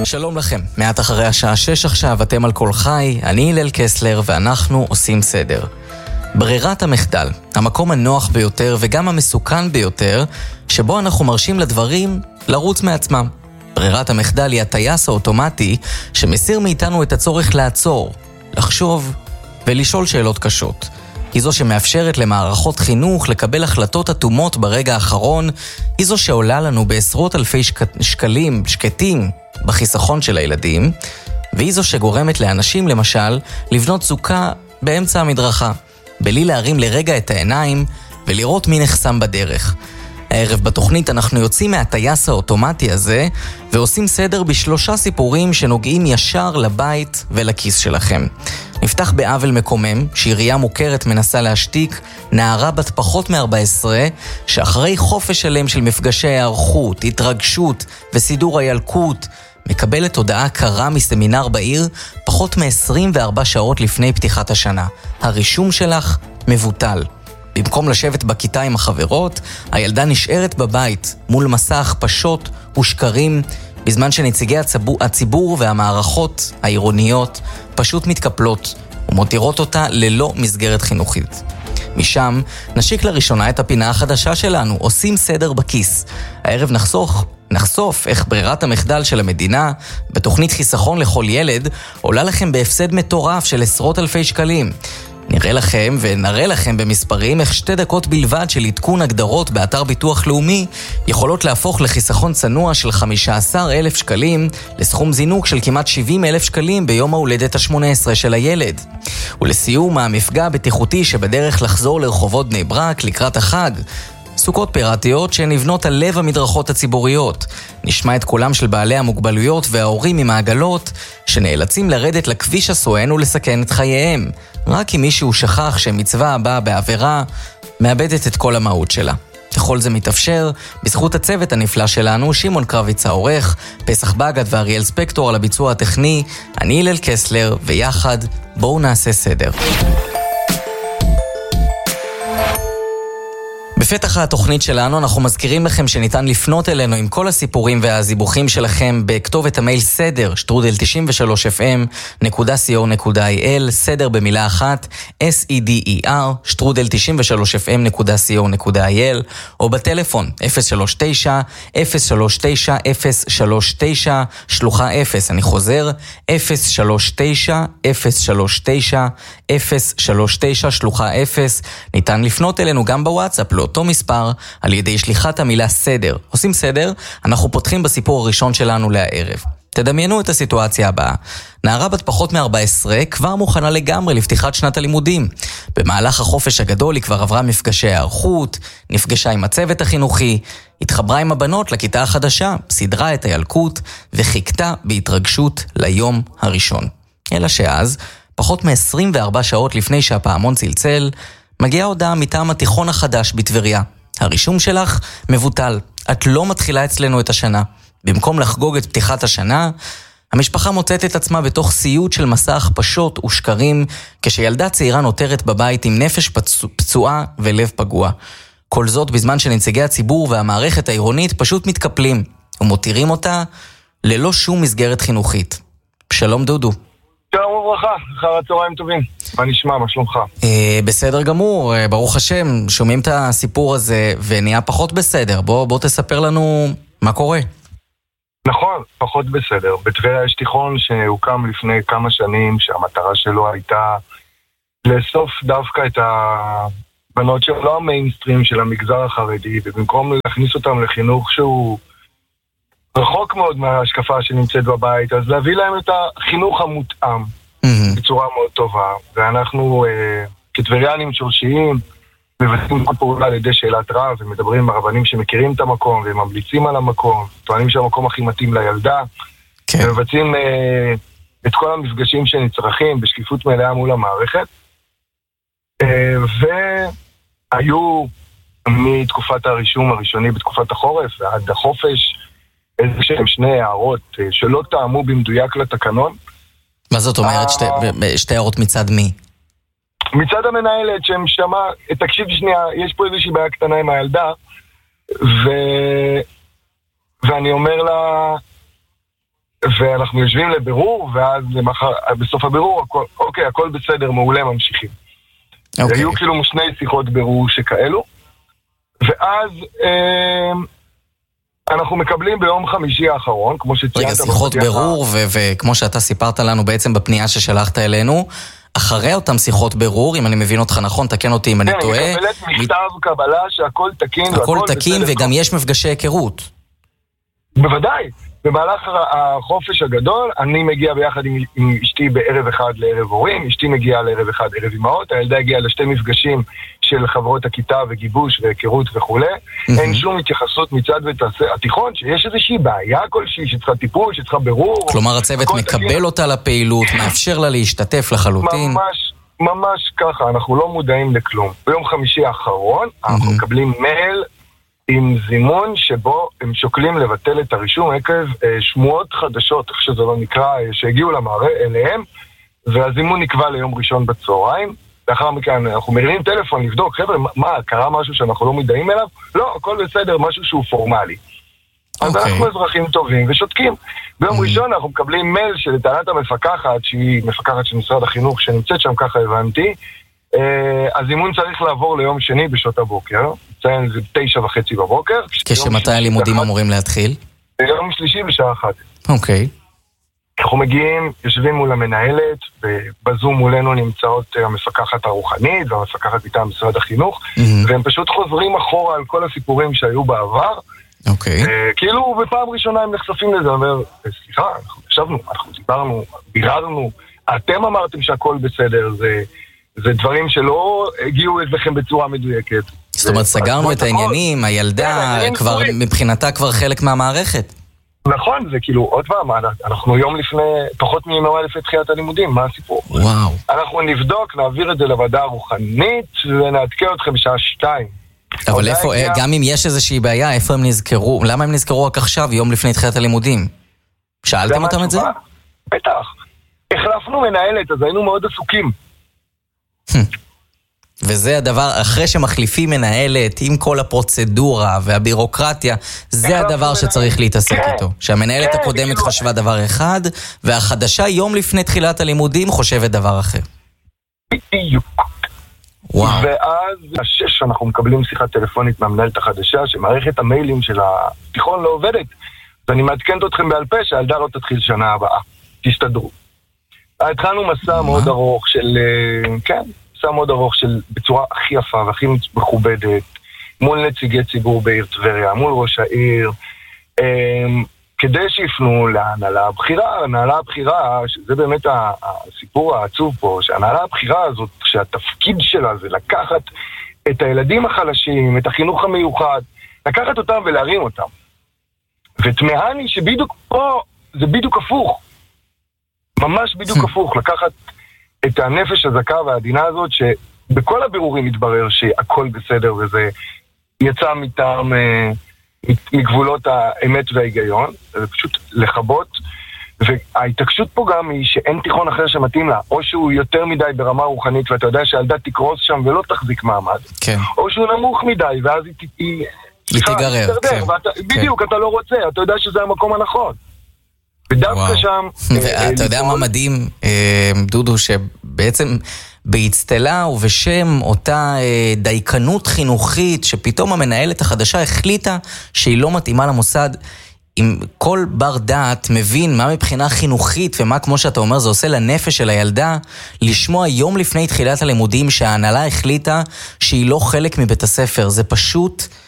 שלום לכם, מעט אחרי השעה 6 עכשיו, אתם על כל חי, אני הלל קסלר ואנחנו עושים סדר. ברירת המחדל, המקום הנוח ביותר וגם המסוכן ביותר, שבו אנחנו מרשים לדברים לרוץ מעצמם. ברירת המחדל היא הטייס האוטומטי שמסיר מאיתנו את הצורך לעצור, לחשוב ולשאול שאלות קשות. היא זו שמאפשרת למערכות חינוך לקבל החלטות אטומות ברגע האחרון, היא זו שעולה לנו בעשרות אלפי שקלים, שקטים, בחיסכון של הילדים, והיא זו שגורמת לאנשים, למשל, לבנות סוכה באמצע המדרכה, בלי להרים לרגע את העיניים ולראות מי נחסם בדרך. הערב בתוכנית אנחנו יוצאים מהטייס האוטומטי הזה ועושים סדר בשלושה סיפורים שנוגעים ישר לבית ולכיס שלכם. נפתח בעוול מקומם שעירייה מוכרת מנסה להשתיק נערה בת פחות מ-14 שאחרי חופש שלם של מפגשי הערכות, התרגשות וסידור הילקוט מקבלת הודעה קרה מסמינר בעיר פחות מ-24 שעות לפני פתיחת השנה. הרישום שלך מבוטל. במקום לשבת בכיתה עם החברות, הילדה נשארת בבית מול מסע הכפשות ושקרים, בזמן שנציגי הציבור והמערכות העירוניות פשוט מתקפלות ומותירות אותה ללא מסגרת חינוכית. משם נשיק לראשונה את הפינה החדשה שלנו, עושים סדר בכיס. הערב נחשוף איך ברירת המחדל של המדינה בתוכנית חיסכון לכל ילד עולה לכם בהפסד מטורף של עשרות אלפי שקלים. נראה לכם ונראה לכם במספרים איך 2 דקות בלבד של עדכון הגדרות באתר ביטוח לאומי יכולות להפוך לחיסכון צנוע של 15,000 שקלים לסכום זינוק של כמעט 70,000 שקלים ביום ההולדת ה-18 של הילד. ולסיום, המפגע הבטיחותי שבדרך לחזור לרחובות בני ברק לקראת החג. סוכות פיראטיות שנבנות על לב המדרכות הציבוריות. נשמע את קולם של בעלי המוגבלויות וההורים עם העגלות שנאלצים לרדת לכביש הסואן ולסכן את חייהם. רק אם מישהו שכח שמצווה הבאה בעבירה מאבדת את כל המהות שלה. ככל זה מתאפשר, בזכות הצוות הנפלא שלנו, שמעון קרביץ העורך, פסח בגד ואריאל ספקטור על הביצוע הטכני, אני הלל קסלר, ויחד בואו נעשה סדר. בפתח התוכנית שלנו אנחנו מזכירים לכם שניתן לפנות אלינו עם כל הסיפורים והזיבוכים שלכם בכתובת המייל סדר, strudel93fm.co.il, סדר במילה אחת, SEDER, strudel93fm.co.il, או בטלפון 039-039-039, שלוחה 0, אני חוזר, 039-039-039, שלוחה 0, ניתן לפנות אלינו גם בוואטסאפ, אותו מספר על ידי שליחת המילה סדר. עושים סדר, אנחנו פותחים בסיפור הראשון שלנו לערב. תדמיינו את הסיטואציה הבאה. נערה בת פחות מ-14 כבר מוכנה לגמרי לפתיחת שנת הלימודים. במהלך החופש הגדול היא כבר עברה מפגשי הערכות, נפגשה עם הצוות החינוכי, התחברה עם הבנות לכיתה החדשה, סדרה את הילקוט וחיכתה בהתרגשות ליום הראשון. אלא שאז, פחות מ-24 שעות לפני שהפעמון צלצל, מגיעה הודעה מטעם התיכון החדש בטבריה. הרישום שלך מבוטל. את לא מתחילה אצלנו את השנה. במקום לחגוג את פתיחת השנה, המשפחה מוצאת את עצמה בתוך סיוט של מסע הכפשות ושקרים, כשילדה צעירה נותרת בבית עם נפש פצועה ולב פגוע. כל זאת בזמן שנציגי הציבור והמערכת העירונית פשוט מתקפלים, ומותירים אותה ללא שום מסגרת חינוכית. שלום דודו. שלום וברכה, אחר הצהריים טובים. מה נשמע, מה שלומך? בסדר גמור, ברוך השם, שומעים את הסיפור הזה ונהיה פחות בסדר. בוא תספר לנו מה קורה. נכון, פחות בסדר. בטבריה יש תיכון שהוקם לפני כמה שנים, שהמטרה שלו הייתה לאסוף דווקא את הבנות שלא המיינסטרים של המגזר החרדי, ובמקום להכניס אותם לחינוך שהוא רחוק מאוד מההשקפה שנמצאת בבית, אז להביא להם את החינוך המותאם בצורה מאוד טובה. ואנחנו כטבריאנים שורשיים מבצעים פעולה על ידי שאלת רב, ומדברים עם הרבנים שמכירים את המקום וממליצים על המקום, טוענים שהמקום הכי מתאים לילדה, ומבצעים את כל המפגשים שנצרכים בשקיפות מלאה מול המערכת. והיו מתקופת הרישום הראשוני בתקופת החורף ועד החופש איזה שהם 2 הערות שלא טעמו במדויק לתקנון. מה זאת אומרת 2 הערות מצד מי? מצד המנהלת שהם שמע, תקשיב שנייה, יש פה איזושהי בעיה קטנה עם הילדה, ואני אומר לה, ואנחנו יושבים לבירור, ואז בסוף הבירור, אוקיי, הכל בסדר, מעולה, ממשיכים. היו כאילו שני שיחות בירור שכאלו, ואז אנחנו מקבלים ביום חמישי האחרון, כמו שציינת. רגע, שיחות בירור, וכמו שאתה סיפרת לנו בעצם בפנייה ששלחת אלינו, אחרי אותם שיחות בירור, אם אני מבין אותך נכון, תקן אותי אם אני טועה. כן, מקבלת מכתב קבלה שהכל תקין. הכל תקין וגם יש מפגשי היכרות. בוודאי. במהלך החופש הגדול, אני מגיע ביחד עם אשתי בערב אחד לערב הורים, אשתי מגיעה לערב אחד ערב אמהות, הילדה הגיעה לשתי מפגשים של חברות הכיתה וגיבוש והיכרות וכו'. אין שום התייחסות מצד התיכון, שיש איזושהי בעיה כלשהי שצריכה טיפול, שצריכה בירור. כלומר, הצוות מקבל אותה לפעילות, מאפשר לה להשתתף לחלוטין. ממש ככה, אנחנו לא מודעים לכלום. ביום חמישי האחרון, אנחנו מקבלים מייל עם זימון שבו הם שוקלים לבטל את הרישום עקב שמועות חדשות, איך שזה לא נקרא, שהגיעו אליהם, והזימון נקבע ליום ראשון בצהריים. לאחר מכן אנחנו מרימים טלפון לבדוק, חבר'ה, מה, קרה משהו שאנחנו לא מדעים אליו? לא, הכל בסדר, משהו שהוא פורמלי. אז אנחנו אזרחים טובים ושותקים. ביום ראשון אנחנו מקבלים מייל שלטענת המפקחת, שהיא מפקחת של משרד החינוך, שנמצאת שם, ככה הבנתי, הזימון צריך לעבור ליום שני בשעות הבוקר, זה 9:30 בבוקר. כשמתי הלימודים אמורים להתחיל? יום שלישי בשעה 1. אוקיי. אנחנו מגיעים, יושבים מול המנהלת, ובזום מולנו נמצאות המפקחת הרוחנית והמפקחת מטעם משרד החינוך, והם פשוט חוזרים אחורה על כל הסיפורים שהיו בעבר. אוקיי. כאילו בפעם ראשונה הם נחשפים לזה, אומר, סליחה, אנחנו ישבנו, אנחנו דיברנו, ביררנו, אתם אמרתם שהכל בסדר, זה דברים שלא הגיעו אליכם בצורה מדויקת. זאת אומרת, סגרנו את העניינים, הילדה כבר מבחינתה כבר חלק מהמערכת. נכון, זה כאילו, עוד פעם, אנחנו יום לפני, פחות מיממה לפני תחילת הלימודים, מה הסיפור? וואו. אנחנו נבדוק, נעביר את זה לוועדה הרוחנית, ונעדכן אתכם בשעה 2. אבל איפה, גם אם יש איזושהי בעיה, איפה הם נזכרו? למה הם נזכרו רק עכשיו, יום לפני תחילת הלימודים? שאלתם אותם את זה? בטח. החלפנו מנהלת, אז היינו מאוד עסוקים. וזה הדבר, אחרי שמחליפים מנהלת עם כל הפרוצדורה והבירוקרטיה, זה הדבר שצריך להתעסק איתו. שהמנהלת הקודמת חשבה דבר אחד, והחדשה יום לפני תחילת הלימודים חושבת דבר אחר. בדיוק. וואו. ואז ב-6 אנחנו מקבלים שיחה טלפונית מהמנהלת החדשה, שמערכת המיילים של התיכון לא עובדת. ואני מעדכנת אתכם בעל פה שהילדה לא תתחיל שנה הבאה. תסתדרו. התחלנו מסע מאוד ארוך של, כן, מסע מאוד ארוך של בצורה הכי יפה והכי מכובדת, מול נציגי ציבור בעיר טבריה, מול ראש העיר, כדי שיפנו להנהלה הבחירה. ההנהלה הבחירה, שזה באמת הסיפור העצוב פה, שההנהלה הבחירה הזאת, שהתפקיד שלה זה לקחת את הילדים החלשים, את החינוך המיוחד, לקחת אותם ולהרים אותם. ותמהני שבדיוק פה זה בדיוק הפוך. ממש בדיוק הפוך, לקחת את הנפש הזכה והעדינה הזאת, שבכל הבירורים מתברר שהכל בסדר, וזה יצא מטעם מגבולות האמת וההיגיון, זה פשוט לחבות, וההתעקשות פה גם היא שאין תיכון אחר שמתאים לה, או שהוא יותר מדי ברמה רוחנית, ואתה יודע שהילדה תקרוס שם ולא תחזיק מעמד, כן. או שהוא נמוך מדי, ואז היא תיגרר, כן. בדיוק, אתה לא רוצה, אתה יודע שזה המקום הנכון. ודווקא שם... ואתה יודע מה מדהים, דודו, שבעצם בהצטלה ובשם אותה דייקנות חינוכית, שפתאום המנהלת החדשה החליטה שהיא לא מתאימה למוסד, אם כל בר דעת מבין מה מבחינה חינוכית ומה, כמו שאתה אומר, זה עושה לנפש של הילדה, לשמוע יום לפני תחילת הלימודים שההנהלה החליטה שהיא לא חלק מבית הספר. זה פשוט